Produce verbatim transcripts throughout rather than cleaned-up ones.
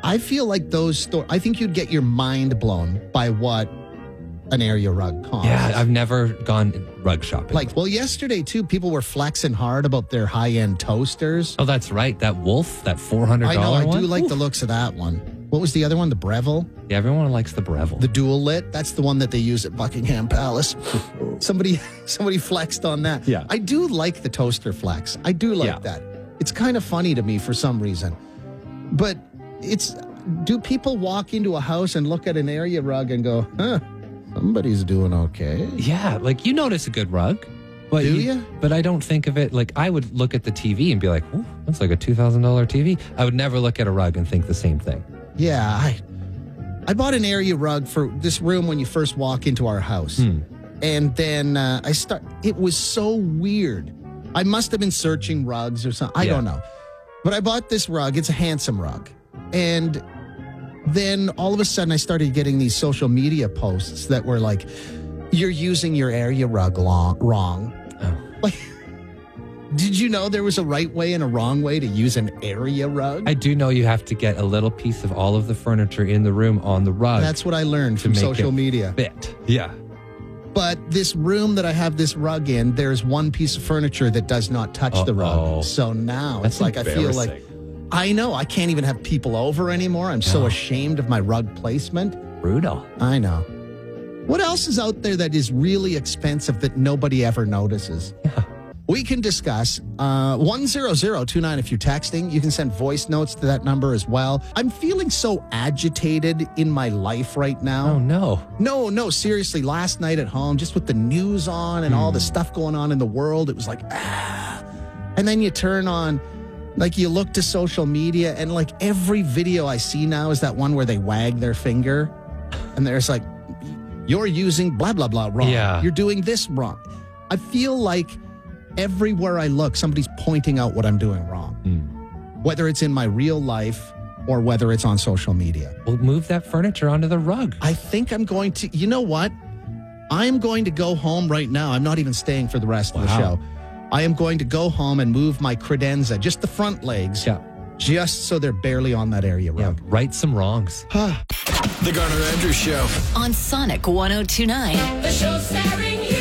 I feel like those stores, I think you'd get your mind blown by what an area rug costs. Yeah, I've never gone rug shopping. Like, well, yesterday, too, people were flexing hard about their high-end toasters. Oh, that's right. That Wolf, that four hundred dollars I know, I one? do like Ooh. the looks of that one. What was the other one? The Breville? Yeah, everyone likes the Breville. The dual lit? That's the one that they use at Buckingham Palace. somebody somebody flexed on that. Yeah. I do like the toaster flex. I do like Yeah. that. It's kind of funny to me for some reason. But it's, do people walk into a house and look at an area rug and go, huh, somebody's doing okay? Yeah, like you notice a good rug. But Do you? ya? But I don't think of it, like I would look at the T V and be like, ooh, that's like a two thousand dollars T V. I would never look at a rug and think the same thing. Yeah, I I bought an area rug for this room when you first walk into our house. Hmm. And then uh, I start, it was so weird. I must have been searching rugs or something. I Yeah. don't know. But I bought this rug. It's a handsome rug. And then all of a sudden I started getting these social media posts that were like, you're using your area rug long, wrong. Oh. Like, did you know there was a right way and a wrong way to use an area rug? I do know you have to get a little piece of all of the furniture in the room on the rug. That's what I learned to from make social it media. fit. Yeah. But this room that I have this rug in, there's one piece of furniture that does not touch the Uh-oh. rug. So now That's it's like I feel like embarrassing. I know I can't even have people over anymore. I'm so No. ashamed of my rug placement. Brutal. I know. What else is out there that is really expensive that nobody ever notices? Yeah. We can discuss. Uh, one zero zero two nine if you're texting. You can send voice notes to that number as well. I'm feeling so agitated in my life right now. Oh, no. No, no, seriously. Last night at home, just with the news on and all the stuff going on in the world, it was like, ah. And then you turn on, like you look to social media and like every video I see now is that one where they wag their finger and there's like, you're using blah, blah, blah wrong. Yeah. You're doing this wrong. I feel like everywhere I look, somebody's pointing out what I'm doing wrong, Mm. whether it's in my real life or whether it's on social media. Well, move that furniture onto the rug. I think I'm going to, you know what? I'm going to go home right now. I'm not even staying for the rest of the Wow. show. I am going to go home and move my credenza, just the front legs, Yeah. just so they're barely on that area Yeah. rug. Right some wrongs. The Garner Andrews Show. On Sonic one oh two point nine. The show starring you.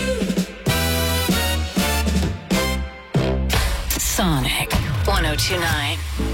Sonic one oh two point nine.